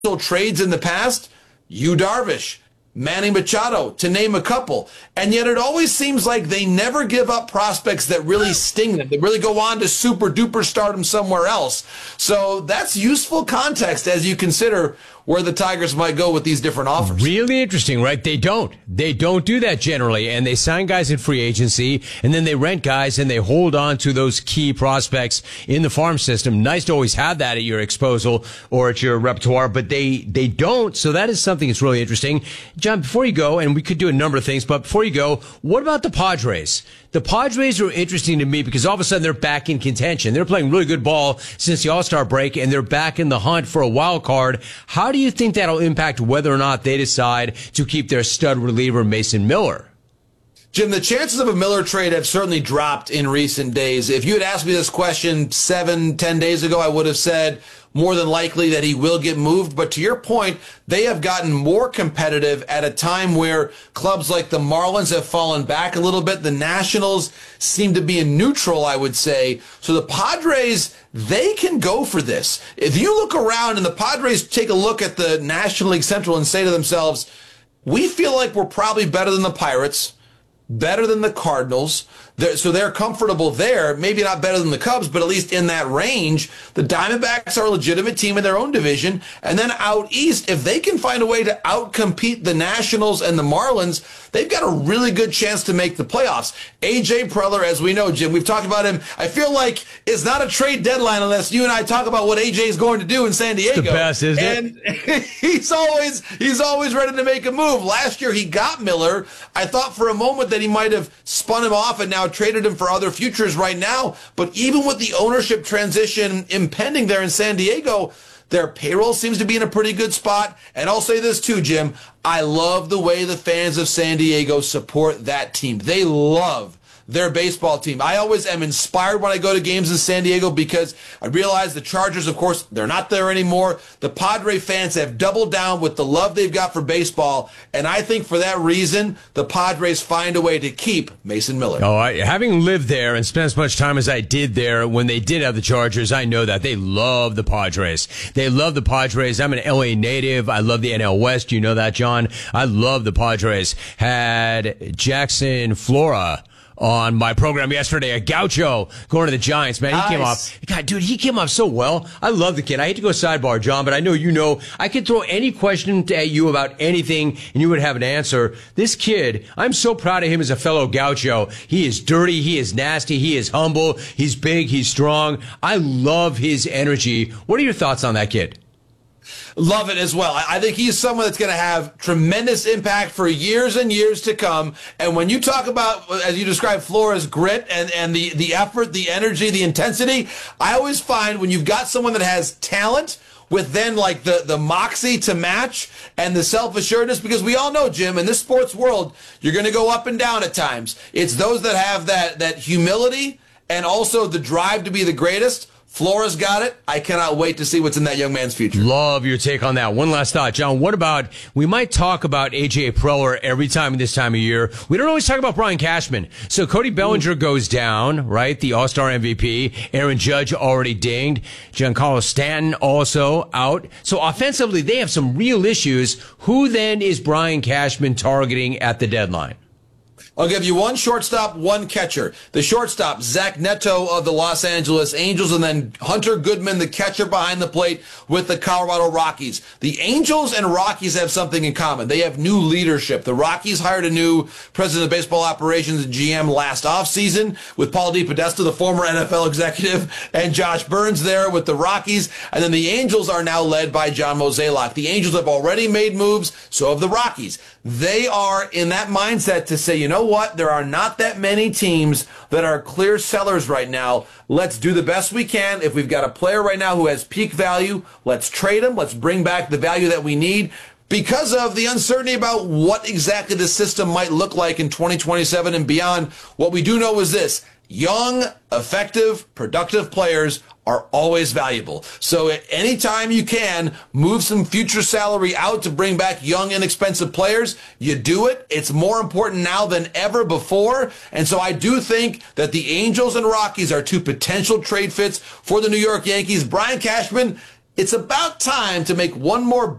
trades in the past, Yu Darvish, Manny Machado, to name a couple. And yet it always seems like they never give up prospects that really sting them, that really go on to super duper stardom somewhere else. So that's useful context as you consider where the Tigers might go with these different offers. Really interesting, right? They don't do that generally, and they sign guys in free agency, and then they rent guys, and they hold on to those key prospects in the farm system. Nice to always have that at your disposal or at your repertoire, but they don't, so that is something that's really interesting. John, before you go, and we could do a number of things, but before you go, what about the Padres? The Padres are interesting to me because all of a sudden they're back in contention. They're playing really good ball since the All-Star break, and they're back in the hunt for a wild card. How do you think that'll impact whether or not they decide to keep their stud reliever Mason Miller? Jim, the chances of a Miller trade have certainly dropped in recent days. If you had asked me this question 7-10 days ago, I would have said more than likely that he will get moved. But to your point, they have gotten more competitive at a time where clubs like the Marlins have fallen back a little bit. The Nationals seem to be in neutral, I would say. So the Padres, they can go for this. If you look around and the Padres take a look at the National League Central and say to themselves, we feel like we're probably better than the Pirates, better than the Cardinals. So they're comfortable there. Maybe not better than the Cubs, but at least in that range. The Diamondbacks are a legitimate team in their own division. And then out east, if they can find a way to outcompete the Nationals and the Marlins, they've got a really good chance to make the playoffs. A.J. Preller, as we know, Jim, we've talked about him. I feel like it's not a trade deadline unless you and I talk about what A.J. is going to do in San Diego. It's the best, isn't it? And he's always ready to make a move. Last year he got Miller. I thought for a moment that he might have spun him off and now traded him for other futures right now. But even with the ownership transition impending there in San Diego, their payroll seems to be in a pretty good spot. And I'll say this too, Jim. I love the way the fans of San Diego support that team. They love their baseball team. I always am inspired when I go to games in San Diego because I realize the Chargers, of course, they're not there anymore. The Padre fans have doubled down with the love they've got for baseball, and I think for that reason, the Padres find a way to keep Mason Miller. Having lived there and spent as much time as I did there when they did have the Chargers, I know that they love the Padres. They love the Padres. I'm an LA native. I love the NL West. You know that, John. I love the Padres. Had Jackson Flora on my program yesterday, a Gaucho going to the Giants, man. He came off. God, dude, he came off so well. I love the kid. I hate to go sidebar, John, but I know you know. I could throw any question at you about anything, and you would have an answer. This kid, I'm so proud of him as a fellow Gaucho. He is dirty. He is nasty. He is humble. He's big. He's strong. I love his energy. What are your thoughts on that kid? Love it as well. I think he's someone that's going to have tremendous impact for years and years to come. And when you talk about, as you described, Flora's grit and the effort, the energy, the intensity, I always find when you've got someone that has talent with then like the moxie to match and the self-assuredness, because we all know, Jim, in this sports world, you're going to go up and down at times. It's those that have that humility and also the drive to be the greatest. Flora's got it. I cannot wait to see what's in that young man's future. Love your take on that. One last thought, John. What about, we might talk about A.J. Preller every time this time of year. We don't always talk about Brian Cashman. So Cody Bellinger goes down, right? The All-Star MVP. Aaron Judge already dinged. Giancarlo Stanton also out. So offensively, they have some real issues. Who then is Brian Cashman targeting at the deadline? I'll give you one shortstop, one catcher. The shortstop, Zach Neto of the Los Angeles Angels, and then Hunter Goodman, the catcher behind the plate with the Colorado Rockies. The Angels and Rockies have something in common. They have new leadership. The Rockies hired a new president of baseball operations and GM last offseason with Paul DePodesta, the former NFL executive, and Josh Burns there with the Rockies. And then the Angels are now led by John Mozeliak. The Angels have already made moves, so have the Rockies. They are in that mindset to say, you know what? There are not that many teams that are clear sellers right now. Let's do the best we can. If we've got a player right now who has peak value, let's trade him. Let's bring back the value that we need because of the uncertainty about what exactly the system might look like in 2027 and beyond. What we do know is this: young, effective, productive players are always valuable. So at any time you can move some future salary out to bring back young, inexpensive players, you do it. It's more important now than ever before. And so I do think that the Angels and Rockies are two potential trade fits for the New York Yankees. Brian Cashman It's about time to make one more